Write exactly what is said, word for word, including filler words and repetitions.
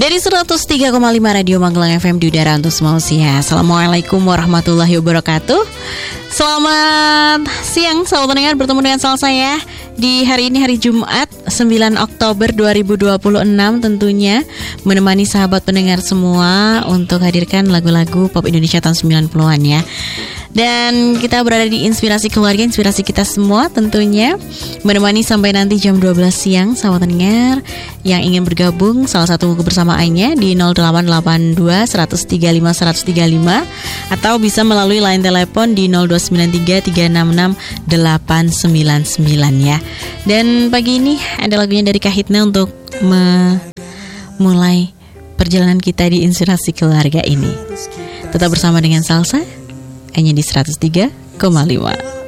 Dari seratus tiga koma lima Radio Magelang F M di udara untuk semua usia. Assalamualaikum warahmatullahi wabarakatuh. Selamat siang, selamat mendengar, bertemu dengan salah saya di hari ini, hari Jumat sembilan Oktober dua ribu dua puluh enam, tentunya menemani sahabat pendengar semua untuk hadirkan lagu-lagu pop Indonesia tahun sembilan puluhan ya. Dan kita berada di Inspirasi Keluarga, inspirasi kita semua tentunya, menemani sampai nanti jam dua belas siang. Sahabat pendengar yang ingin bergabung, salah satu kebersamaannya di nol delapan delapan dua, seratus tiga puluh lima, seratus tiga puluh lima, atau bisa melalui line telepon di nol dua sembilan tiga, tiga enam enam, delapan sembilan sembilan ya. Dan pagi ini ada lagunya dari Kahitna untuk memulai perjalanan kita di Inspirasi Keluarga ini. Tetap bersama dengan Salsa hanya di seratus tiga koma lima.